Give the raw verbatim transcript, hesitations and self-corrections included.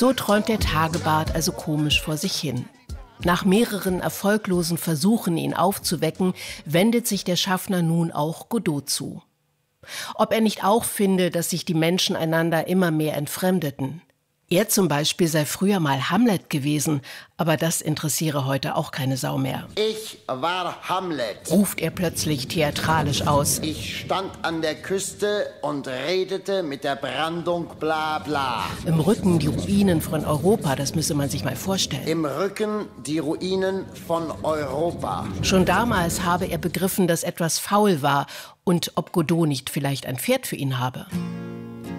So träumt der Tagebart also komisch vor sich hin. Nach mehreren erfolglosen Versuchen, ihn aufzuwecken, wendet sich der Schaffner nun auch Godot zu. Ob er nicht auch finde, dass sich die Menschen einander immer mehr entfremdeten. Er zum Beispiel sei früher mal Hamlet gewesen, aber das interessiere heute auch keine Sau mehr. Ich war Hamlet, ruft er plötzlich theatralisch aus. Ich stand an der Küste und redete mit der Brandung bla bla. Im Rücken die Ruinen von Europa, das müsse man sich mal vorstellen. Im Rücken die Ruinen von Europa. Schon damals habe er begriffen, dass etwas faul war und ob Godot nicht vielleicht ein Pferd für ihn habe.